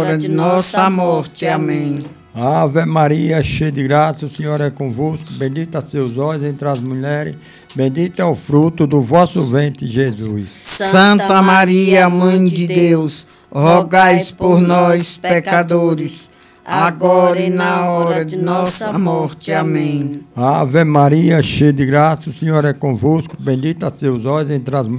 hora de nossa morte. Amém. Ave Maria, cheia de graça, o Senhor é convosco. Bendita sois vós entre as mulheres. Bendito é o fruto do vosso ventre, Jesus. Santa Maria, Mãe de Deus, rogai por nós, pecadores, agora e na hora de nossa morte. Amém. Ave Maria, cheia de graça, o Senhor é convosco. Bendita sois vós entre as mulheres.